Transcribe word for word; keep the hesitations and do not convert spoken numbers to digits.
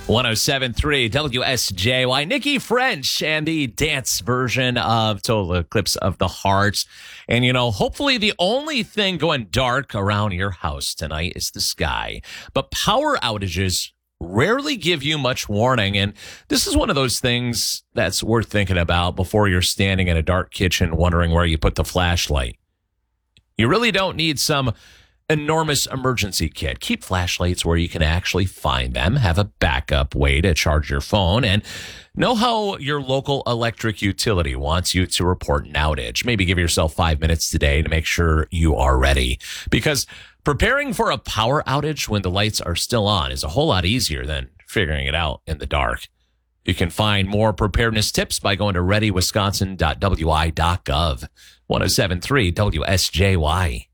one oh seven point three W S J Y. Nikki French and the dance version of Total Eclipse of the Heart. And, you know, hopefully the only thing going dark around your house tonight is the sky. But power outages rarely give you much warning. And this is one of those things that's worth thinking about before you're standing in a dark kitchen wondering where you put the flashlight. You really don't need some enormous emergency kit. Keep flashlights where you can actually find them. Have a backup way to charge your phone, and know how your local electric utility wants you to report an outage. Maybe give yourself five minutes today to make sure you are ready, because preparing for a power outage when the lights are still on is a whole lot easier than figuring it out in the dark. You can find more preparedness tips by going to ready wisconsin dot w i dot gov. one oh seven point three W S J Y.